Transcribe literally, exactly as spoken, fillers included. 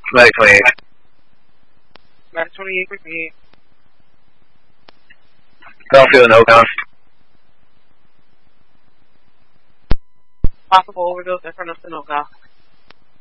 Medic twenty-eight. Medic twenty-eight with me. Battlefield no count. Possible overdose in front of Sunoco.